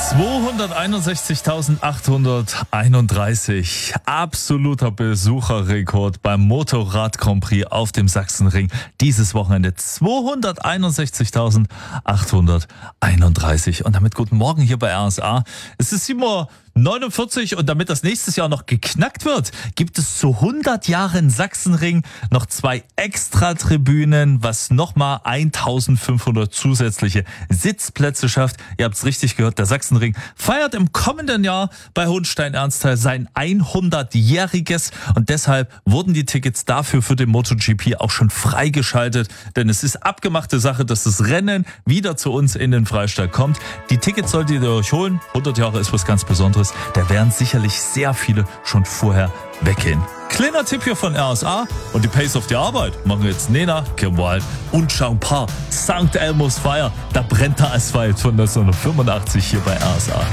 261.831. Absoluter Besucherrekord beim Motorrad Grand Prix auf dem Sachsenring. Dieses Wochenende 261.831. Und damit guten Morgen hier bei RSA. Es ist 7:49 Uhr und damit das nächstes Jahr noch geknackt wird, gibt es zu 100 Jahren Sachsenring noch 2 Extra-Tribünen, was nochmal 1.500 zusätzliche Sitzplätze schafft. Ihr habt es richtig gehört, der Sachsenring feiert im kommenden Jahr bei Hohenstein-Ernsthal sein 100-jähriges und deshalb wurden die Tickets dafür für den MotoGP auch schon freigeschaltet, denn es ist abgemachte Sache, dass das Rennen wieder zu uns in den Freistaat kommt. Die Tickets solltet ihr euch holen. 100 Jahre ist was ganz Besonderes. Da werden sicherlich sehr viele schon vorher weggehen. Kleiner Tipp hier von RSA und die Pace of die Arbeit machen jetzt Nena, Kim Wilde und Jean Paul. St. Elmo's Fire, da brennt der Asphalt von 1985 hier bei RSA.